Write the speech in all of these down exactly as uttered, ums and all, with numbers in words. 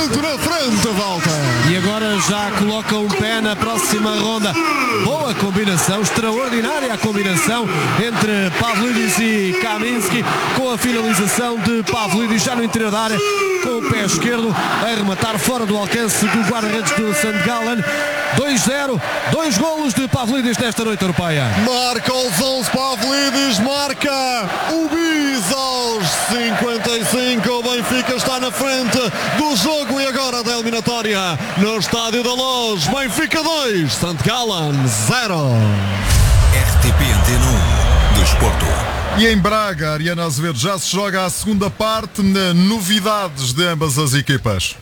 muito na frente, volta. E agora já coloca um pé na próxima ronda. Boa combinação, extraordinária a combinação entre Pavlidis e Kaminski, com a finalização de Pavlidis já no interior da área, com o pé esquerdo a rematar fora do alcance do guarda-redes do Saint Gallen. dois zero, dois golos de Pavlidis nesta noite europeia. Marca aos onze Pavlidis, marca o bis aos cinquenta e cinco. O Benfica está na frente do jogo e agora da eliminatória no Estádio da Luz. Benfica dois, Saint Gallen zero. R T P Antena um do Desporto. E em Braga, Ariana Azevedo, já se joga a segunda parte. Novidades de ambas as equipas.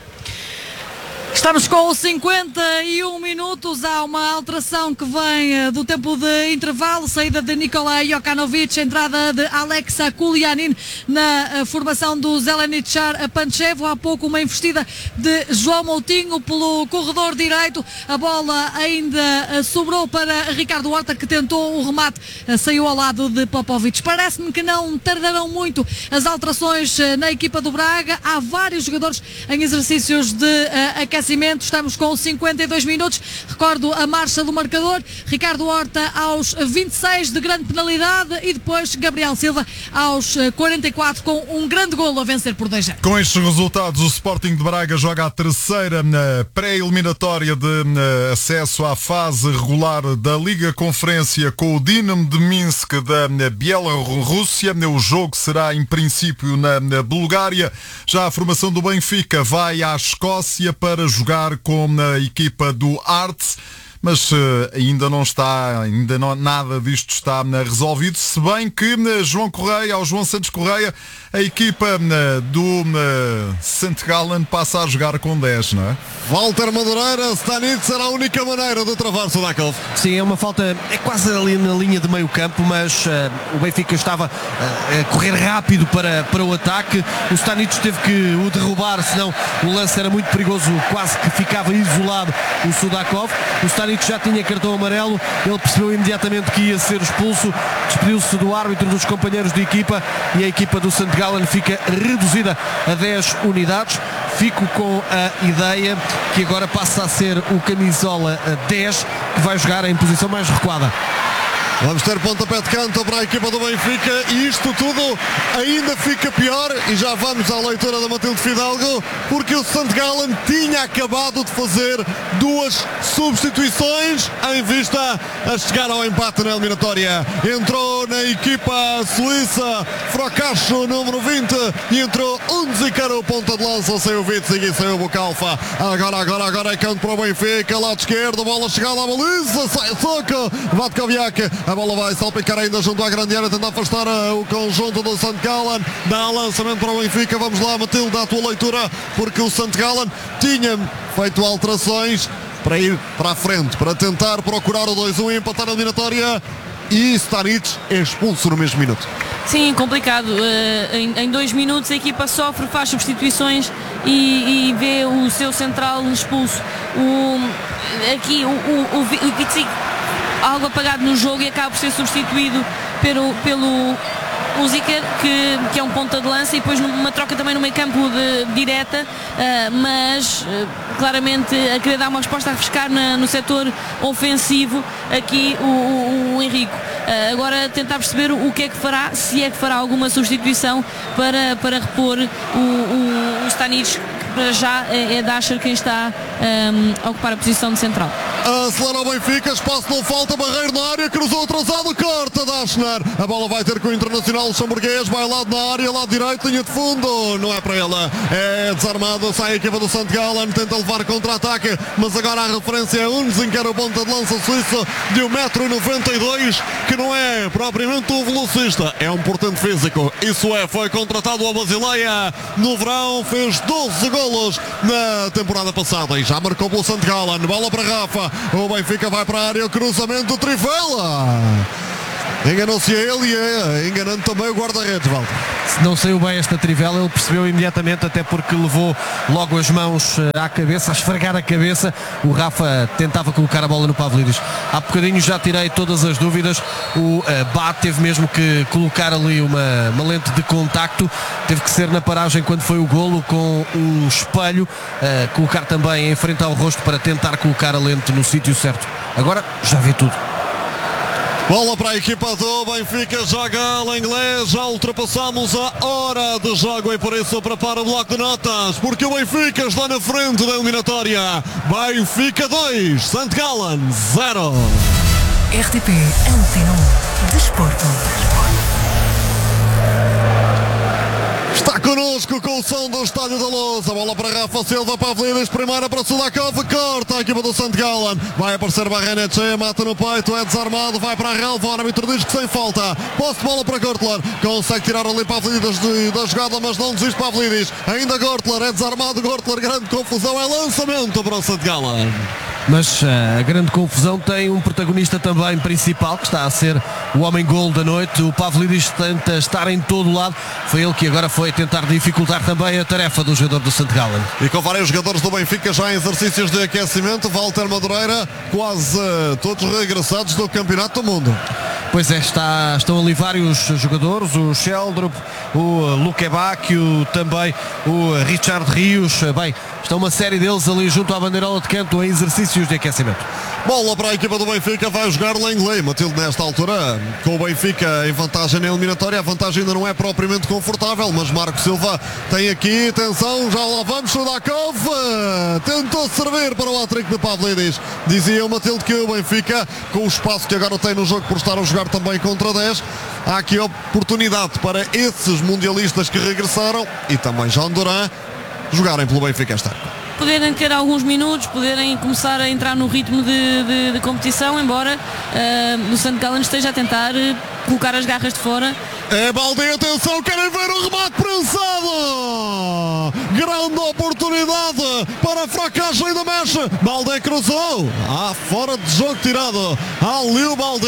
Estamos com cinquenta e um minutos, há uma alteração que vem do tempo de intervalo, saída de Nikola Jokanovic, entrada de Alexa Kulianin na formação do Zelenichar Panchevo, há pouco uma investida de João Moutinho pelo corredor direito, a bola ainda sobrou para Ricardo Horta, que tentou o remate, saiu ao lado de Popovic. Parece-me que não tardarão muito as alterações na equipa do Braga, há vários jogadores em exercícios de aquecimento. Estamos com cinquenta e dois minutos. Recordo a marcha do marcador: Ricardo Horta aos vinte e seis de grande penalidade e depois Gabriel Silva aos quarenta e quatro com um grande golo a vencer por dois a zero. Com estes resultados, o Sporting de Braga joga a terceira pré-eliminatória de acesso à fase regular da Liga Conferência com o Dinamo de Minsk da Bielorrússia. O jogo será em princípio na Bulgária. Já a formação do Benfica vai à Escócia para jogar com a equipa do Hearts, mas uh, ainda não está, ainda não, nada disto está uh, resolvido, se bem que uh, João Correia, ao João Santos Correia, a equipa uh, do uh, Saint Gallen passa a jogar com dez, não é? Walter Madureira, Stanic será a única maneira de travar Sudakov. Sim, é uma falta, é quase ali na linha de meio campo, mas uh, o Benfica estava uh, a correr rápido para, para o ataque, o Stanic teve que o derrubar, senão o lance era muito perigoso, quase que ficava isolado o Sudakov. O Stanic já tinha cartão amarelo, ele percebeu imediatamente que ia ser expulso, despediu-se do árbitro, dos companheiros de equipa, e a equipa do Saint Gallen fica reduzida a dez unidades. Fico com a ideia que agora passa a ser o camisola dez que vai jogar em posição mais recuada. Vamos ter pontapé de canto para a equipa do Benfica e isto tudo ainda fica pior, e já vamos à leitura da Matilde Fidalgo, porque o Saint Gallen tinha acabado de fazer duas substituições em vista a chegar ao empate na eliminatória. Entrou na equipa suíça Frocacho, número vinte, e entrou Unzicar, o ponta de lança, saiu Witzig e saiu Bucalfa. Agora, agora, agora é canto para o Benfica, lado esquerdo, bola chegada à baliza, sai soco, Vatkoviak. A bola vai salpicar ainda junto à grande área, tenta afastar o conjunto do Saint Gallen. Dá lançamento para o Benfica. Vamos lá, Matilde, a tua leitura, porque o Saint Gallen tinha feito alterações para ir para a frente, para tentar procurar o dois um e empatar a eliminatória. E Stanic é expulso no mesmo minuto. Sim, complicado. Uh, em, em dois minutos a equipa sofre, faz substituições e, e vê o seu central expulso. O, aqui o, o, o, o Witzig, algo apagado no jogo, e acaba por ser substituído pelo, pelo Unzicar, que, que é um ponta de lança, e depois numa troca também no meio campo de, de direta, uh, mas uh, claramente a querer dar uma resposta a refrescar na, no setor ofensivo aqui o, o, o Henrico. Uh, agora tentar perceber o, o que é que fará, se é que fará alguma substituição para, para repor o, o, o Stanic, que para já é, é Dasher quem está um, a ocupar a posição de central. Acelera o Benfica, espaço não falta, Barreiro na área, cruzou atrasado, corta Dashner. A bola vai ter com o Internacional luxemburguês, vai lado na área, lado direito, linha de fundo, não é para ela, é desarmado, sai a equipa do Saint Gallen, tenta levar contra-ataque, mas agora a referência é Unzicar, o ponta de lança suíço de um metro e noventa e dois, que não é propriamente um velocista, é um portento físico. Isso é, foi contratado a Basileia no verão, fez doze golos na temporada passada e já marcou pelo Saint Gallen. Bola para Rafa, o Benfica vai para a área, cruzamento, Trivela. Enganou-se a ele e é, enganando também o guarda-redes, Valdo. Se não saiu bem esta trivela, ele percebeu imediatamente, até porque levou logo as mãos à cabeça, a esfregar a cabeça. O Rafa tentava colocar a bola no Pavlidis. Há bocadinho já tirei todas as dúvidas. O uh, Bá teve mesmo que colocar ali uma, uma lente de contacto. Teve que ser na paragem quando foi o golo, com um espelho, uh, colocar também em frente ao rosto para tentar colocar a lente no sítio certo. Agora já vê tudo. Bola para a equipa do Benfica, joga ao inglês, já ultrapassamos a hora de jogo e por isso prepara o bloco de notas, porque o Benfica está na frente da eliminatória. Benfica dois, St Gallen zero. R T P Antena um Desporto. Está connosco com o som do Estádio da Luz. A bola para Rafa Silva, Pavlidis, primeira para Sudakov, corta a equipa do St Gallen. Vai aparecer Barrenetxea, mata no peito, é desarmado, vai para a relva, o árbitro diz que sem falta. Posse de bola para Gortler, consegue tirar ali Pavlidis da jogada, mas não desiste Pavlidis. Ainda Gortler, é desarmado Gortler, grande confusão, é lançamento para o St Gallen. Mas uh, a grande confusão tem um protagonista também principal, que está a ser o homem-gol da noite. O Pavlidis tenta estar em todo o lado. Foi ele que agora foi tentar dificultar também a tarefa do jogador do St Gallen. E com vários jogadores do Benfica já em exercícios de aquecimento. Walter Madureira, quase uh, todos regressados do Campeonato do Mundo. Pois é, está, estão ali vários jogadores, o Sheldrup, o Luque Bacchio, também o Richard Rios. Bem, está uma série deles ali junto à bandeirola de canto em exercícios de aquecimento. Bola para a equipa do Benfica, vai jogar Langley. Matilde, nesta altura, com o Benfica em vantagem na eliminatória, a vantagem ainda não é propriamente confortável, mas Marco Silva tem aqui, atenção, já lá vamos, Sudakov tentou servir para o hat-trick de Pavlidis. Dizia o Matilde que o Benfica, com o espaço que agora tem no jogo por estar a jogar também contra dez, há aqui oportunidade para esses mundialistas que regressaram e também João Duran jogarem pelo Benfica esta época. Poderem ter alguns minutos, poderem começar a entrar no ritmo de, de, de competição, embora uh, o St Gallen esteja a tentar uh, colocar as garras de fora. É Balde, atenção, querem ver o remate prensado! Grande oportunidade para a fracagem da mecha. Balde cruzou, ah, fora de jogo tirado. Ali o Balde.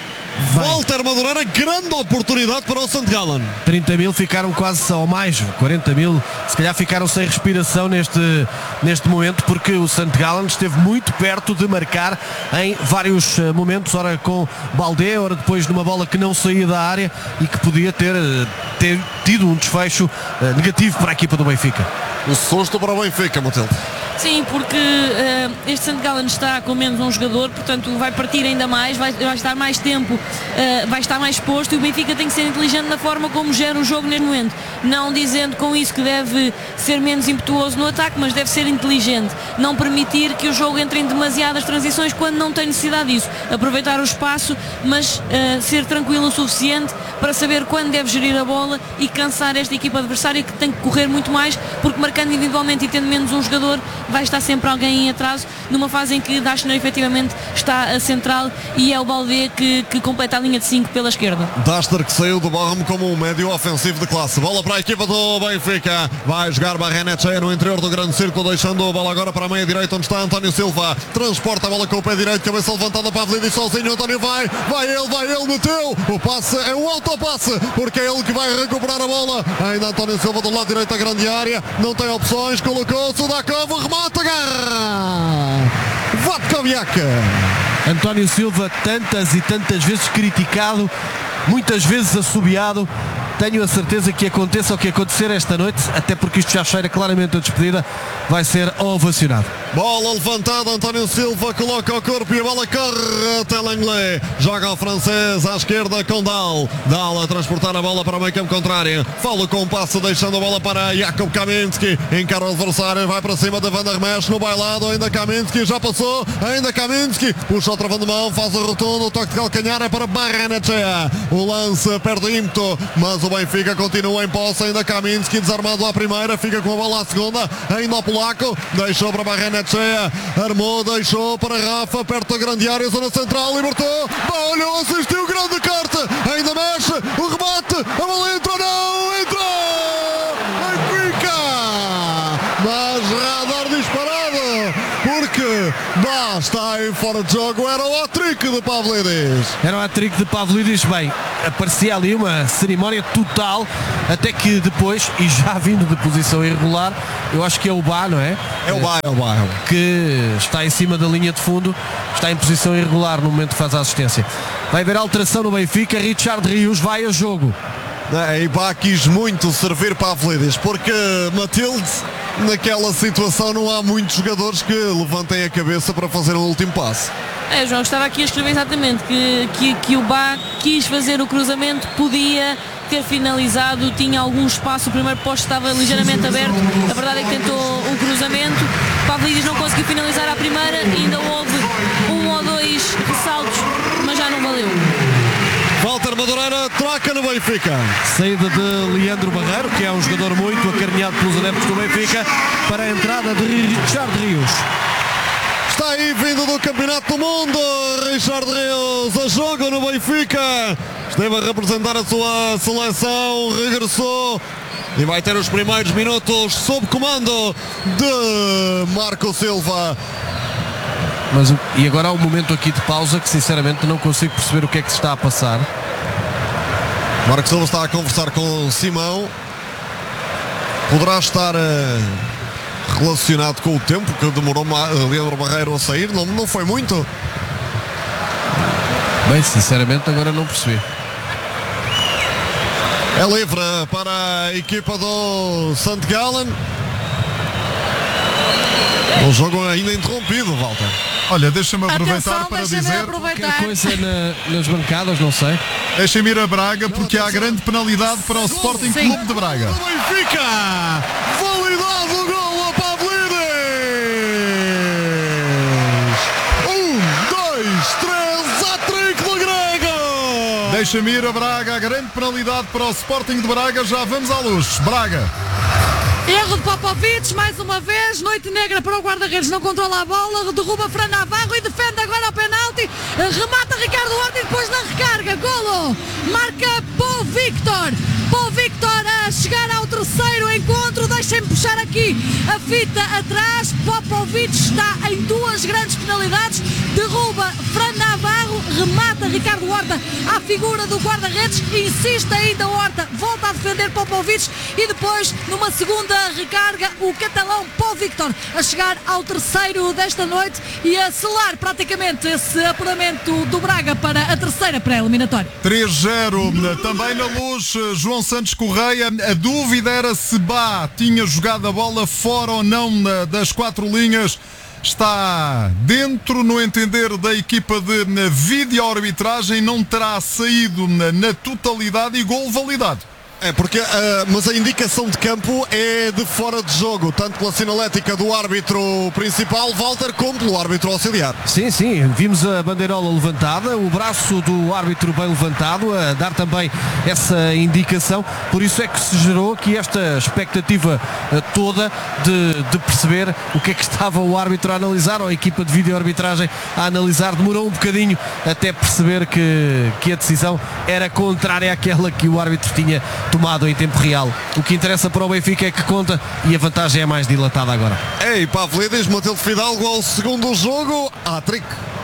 Walter Madureira, grande oportunidade para o St Gallen. trinta mil ficaram quase, ou mais, quarenta mil, se calhar ficaram sem respiração neste, neste momento, porque o St Gallen esteve muito perto de marcar em vários momentos, ora com Balde, ora depois numa bola que não saía da área e que podia ter, ter tido um desfecho uh, negativo para a equipa do Benfica. O susto para o Benfica, Matilde. Sim, porque uh, este St Gallen está com menos um jogador, portanto vai partir ainda mais, vai, vai estar mais tempo, uh, vai estar mais exposto, e o Benfica tem que ser inteligente na forma como gera o jogo neste momento. Não dizendo com isso que deve ser menos impetuoso no ataque, mas deve ser inteligente. Não permitir que o jogo entre em demasiadas transições quando não tem necessidade disso. Aproveitar o espaço, mas uh, ser tranquilo o suficiente para saber quando deve gerir a bola e cansar esta equipa adversária, que tem que correr muito mais, porque marcando individualmente e tendo menos um jogador, vai estar sempre alguém em atraso, numa fase em que Dashner efetivamente está a central e é o Balde que, que completa a linha de cinco pela esquerda. Dashner, que saiu do Borrom como um médio ofensivo de classe. Bola para a equipa do Benfica, vai jogar Barrenetxea no interior do grande círculo, deixando a bola agora para a meia direita, onde está António Silva, transporta a bola com o pé direito, cabeça levantada para Pavlidis sozinho, António vai, vai ele, vai ele, meteu, o passe é um autopasse, porque é ele que vai recuperar a bola, ainda António Silva do lado direito da grande área, não tem opções, colocou Sudakov, remata, garra, Vatkoviak. António Silva, tantas e tantas vezes criticado, muitas vezes assobiado. Tenho a certeza que aconteça o que acontecer esta noite, até porque isto já cheira claramente a despedida, vai ser ovacionado. Bola levantada, António Silva coloca o corpo e a bola corre até Langley. Joga ao francês à esquerda com Dal. Dal a transportar a bola para o meio campo contrário. Fala com o passo, deixando a bola para Jakub Kaminski. Encara o adversário, vai para cima da Van der Mesch no bailado. Ainda Kaminski, já passou. Ainda Kaminski, puxa o travão de mão, faz o rotundo. O toque de calcanhar é para Barrenetxea. O lance perde ímpeto, mas o Benfica continua em posse. Ainda Kaminski, desarmado à primeira, fica com a bola à segunda. Ainda o polaco, deixou para Barrenetxea. Armou, deixou para Rafa, perto da grande área, zona central, libertou, olhou, assistiu, grande corte, ainda mexe, o rebate, a bola entrou, não, entrou, Benfica, mas radar disparado, porque basta em fora de jogo, era o hat-trick de Pavlidis. Era o hat-trick de Pavlidis. Bem, aparecia ali uma cerimónia total, até que depois, e já vindo de posição irregular, eu acho que é o Bá, não é? É o Bá, é o Bá. Que está em cima da linha de fundo, está em posição irregular no momento que faz a assistência. Vai haver alteração no Benfica, Richard Rios vai a jogo. E Bá quis muito servir Pavlidis, porque Matilde, naquela situação não há muitos jogadores que levantem a cabeça para fazer o último passo. É, João, estava aqui a escrever exatamente que, que, que o Bá quis fazer o cruzamento, podia ter finalizado, tinha algum espaço, o primeiro posto estava ligeiramente aberto, a verdade é que tentou o cruzamento, Pavlidis não conseguiu finalizar à primeira, ainda houve um ou dois ressaltos, mas já não valeu. Walter Madureira troca no Benfica. Saída de Leandro Barreiro, que é um jogador muito acarinhado pelos adeptos do Benfica, para a entrada de Richard Rios. Está aí vindo do Campeonato do Mundo, Richard Rios a jogo no Benfica. Esteve a representar a sua seleção, regressou e vai ter os primeiros minutos sob comando de Marco Silva. Mas, e agora há um momento aqui de pausa que sinceramente não consigo perceber o que é que se está a passar. Marco Silva está a conversar com o Simão. Poderá estar uh, relacionado com o tempo que demorou Leandro Barreiro a sair. Não, não foi muito. Bem, sinceramente agora não percebi. É livre para a equipa do Sant Gallen. O jogo ainda interrompido, Walter. Olha, deixa-me aproveitar Atenção, para deixa-me dizer aproveitar. Qualquer coisa na, nas bancadas, não sei. deixem-me ir a Braga porque há grande penalidade para o Sporting Sim. Clube de Braga. Do Benfica, validado o gol a Pavlidis. Um, dois, três, hat-trick do grego. Deixa-me ir a Braga, a grande penalidade para o Sporting de Braga. Já vamos à luz. Braga. Erro de Popovic, mais uma vez, noite negra para o guarda-redes, não controla a bola, derruba Fran Navarro e defende agora o penalti, remata Ricardo Horta e depois na recarga, golo, marca Paul Victor, Paul Victor a chegar ao terceiro encontro, deixem-me puxar aqui a fita atrás, Popovic está em duas grandes penalidades, derruba Fran Navarro, remata Ricardo Horta à figura do guarda-redes, insiste ainda Horta, volta a defender Popovic e depois numa segunda recarga o catalão Paul Victor a chegar ao terceiro desta noite e a selar praticamente esse apuramento do Braga para a terceira pré-eliminatória. três zero, também na luz, João Santos Correia. A dúvida era se Bá tinha jogado a bola fora ou não das quatro linhas. Está dentro, no entender da equipa de vídeo-arbitragem, não terá saído na totalidade e gol validado. É porque, uh, mas a indicação de campo é de fora de jogo, tanto pela sinalética do árbitro principal, Walter, como pelo árbitro auxiliar. Sim, sim, vimos a bandeirola levantada, o braço do árbitro bem levantado, a dar também essa indicação, por isso é que se gerou aqui esta expectativa uh, toda de, de perceber o que é que estava o árbitro a analisar, ou a equipa de vídeo-arbitragem a analisar, demorou um bocadinho até perceber que, que a decisão era contrária àquela que o árbitro tinha tomado em tempo real. O que interessa para o Benfica é que conta e a vantagem é mais dilatada agora. Ei, Pavlidis, Matilde Fidalgo ao segundo jogo, hat-trick.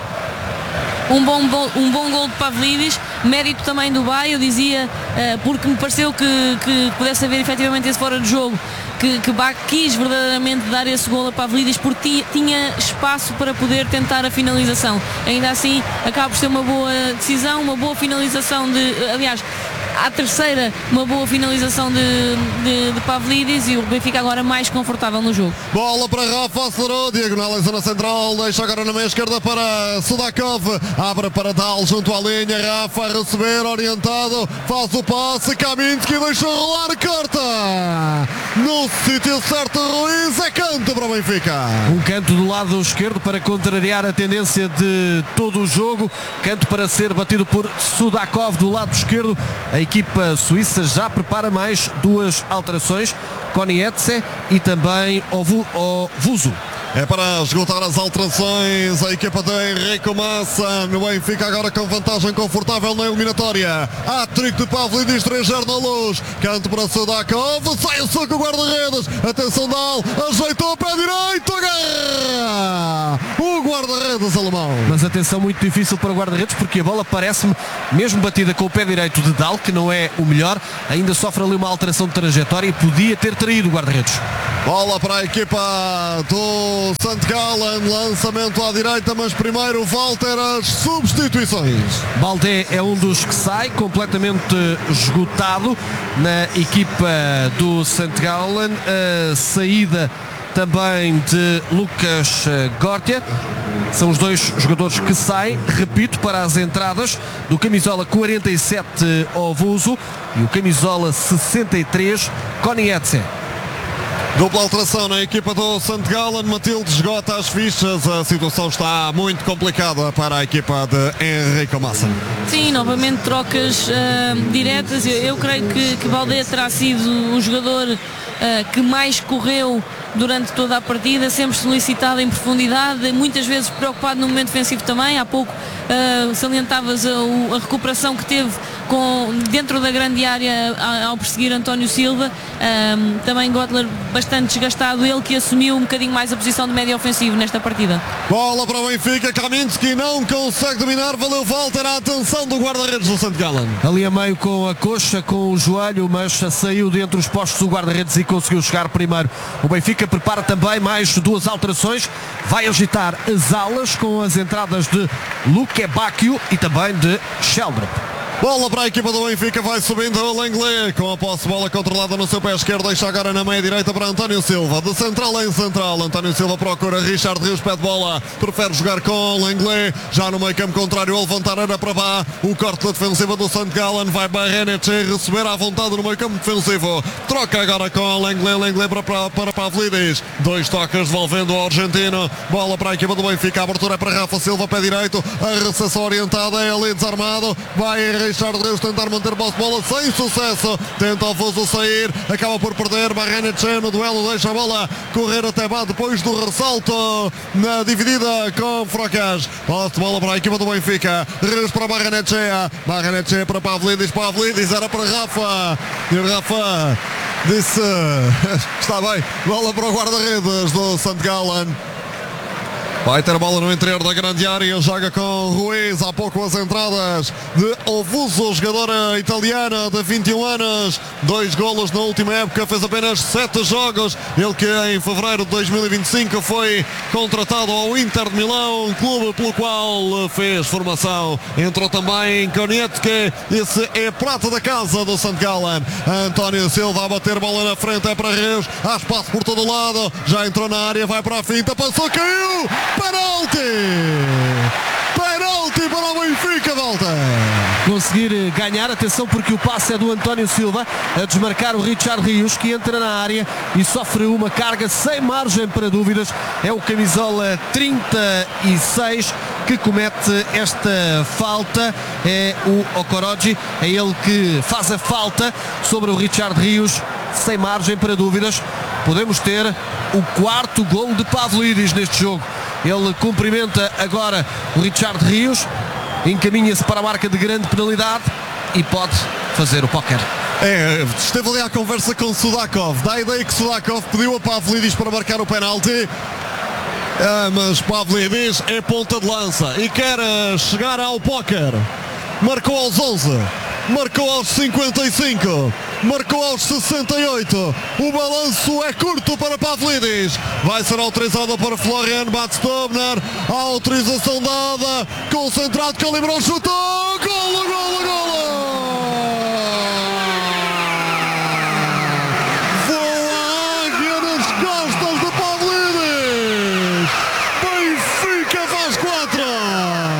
Um bom, bom, um bom gol de Pavlidis, mérito também do Bá, eu dizia, uh, porque me pareceu que, que pudesse haver efetivamente esse fora de jogo, que, que Bá quis verdadeiramente dar esse gol a Pavlidis porque tinha espaço para poder tentar a finalização. Ainda assim, acaba por ser uma boa decisão, uma boa finalização de, aliás, à terceira, uma boa finalização de, de, de Pavlidis e o Benfica agora mais confortável no jogo. Bola para Rafa, acelerou, diagonal em zona central, deixa agora na meia esquerda para Sudakov, abre para Dal junto à linha, Rafa a receber, orientado, faz o passe, Kaminski deixa rolar, corta! No sítio certo, Ruiz, é canto para o Benfica. Um canto do lado esquerdo para contrariar a tendência de todo o jogo, canto para ser batido por Sudakov do lado esquerdo. A equipa suíça já prepara mais duas alterações, Konietze e também Ovuso. É para esgotar as alterações a equipa de Henrique Massa. No Benfica agora com vantagem confortável na eliminatória. Hat-trick de Pavlidis, três zero na luz. Canto para Sudakov, sai o soco guarda-redes. Atenção Dal, ajeitou o pé direito, agarra! guarda-redes alemão. Mas atenção, muito difícil para o guarda-redes, porque a bola parece-me, mesmo batida com o pé direito de Dal, que não é o melhor, ainda sofre ali uma alteração de trajetória e podia ter traído o guarda-redes. Bola para a equipa do Sankt Gallen, lançamento à direita, mas primeiro Walter, as substituições. Baldé é um dos que sai completamente esgotado na equipa do Sankt Gallen. A saída também de Lucas Gortia. São os dois jogadores que saem, repito, para as entradas do camisola quarenta e sete Ovuso e o camisola sessenta e três Konietze. Dupla alteração na equipa do Sankt Gallen. Matilde esgota as fichas. A situação está muito complicada para a equipa de Henrico Massa. Sim, novamente trocas uh, diretas. Eu, eu creio que, que Baldé terá sido o jogador uh, que mais correu durante toda a partida, sempre solicitado em profundidade, muitas vezes preocupado no momento defensivo também. Há pouco uh, salientavas a, a recuperação que teve com, dentro da grande área ao perseguir António Silva. Um, também Gottler bastante desgastado, ele que assumiu um bocadinho mais a posição de médio ofensivo nesta partida. Bola para o Benfica, Kaminski não consegue dominar, valeu Walter, a atenção do guarda-redes do Sankt Gallen. Ali a meio com a coxa, com o joelho, mas saiu dentro dos postos do guarda-redes e conseguiu chegar primeiro. O Benfica prepara também mais duas alterações, vai agitar as alas com as entradas de Luque Bacchio e também de Sheldrup. Bola para a equipa do Benfica, vai subindo o Lenglet, com a posse, bola controlada no seu pé esquerdo, deixa agora na meia direita para António Silva, de central em central. António Silva procura Richard Rios, pede bola, prefere jogar com Lenglet, já no meio campo contrário, a levantar era para Bá, o corte da defensiva do Sankt Gallen, vai Barrenetche receber à vontade no meio campo defensivo, troca agora com Lenglet, Lenglet para, para, para Pavlidis, dois toques devolvendo ao argentino, bola para a equipa do Benfica, a abertura é para Rafa Silva, pé direito, a recepção orientada é ali desarmado, vai Richard Rios tentar manter posse de bola sem sucesso, tenta o Fuso sair, acaba por perder, Barrenetche no duelo, deixa a bola correr até Bá depois do ressalto na dividida com Frocas. Posse de bola para a equipa do Benfica, Rios para Barrenetche, Barrenetche para Pavlidis, Pavlidis era para Rafa, e o Rafa disse está bem, bola para o guarda-redes do Sankt Gallen. Vai ter a bola no interior da grande área, joga com Ruiz, há pouco as entradas de Ovuso, jogadora italiana de vinte e um anos, dois golos na última época, fez apenas sete jogos, ele que em fevereiro de dois mil e vinte e cinco foi contratado ao Inter de Milão, clube pelo qual fez formação. Entrou também Konietke, esse é prata da casa do Sankt Gallen. António Silva a bater bola na frente, é para Reus, há espaço por todo lado, já entrou na área, vai para a finta, passou, caiu! Penalti! Penalti para o Benfica, volta! Conseguir ganhar, atenção porque o passe é do António Silva a desmarcar o Richard Rios, que entra na área e sofre uma carga sem margem para dúvidas. É o camisola trinta e seis que comete esta falta, é o Okoroji, é ele que faz a falta sobre o Richard Rios, sem margem para dúvidas. Podemos ter o quarto gol de Pavlidis neste jogo. Ele cumprimenta agora o Richard Rios, encaminha-se para a marca de grande penalidade e pode fazer o póquer. É, esteve ali à conversa com Sudakov, dá a ideia que Sudakov pediu a Pavlidis para marcar o penalti. Ah, mas Pavlidis é ponta de lança e quer chegar ao póquer. Marcou aos onze, marcou aos cinquenta e cinco, marcou aos sessenta e oito. O balanço é curto para Pavlidis. Vai ser autorizado para Florian Batstobner. A autorização dada. Concentrado, calibrou, chutou. Golo!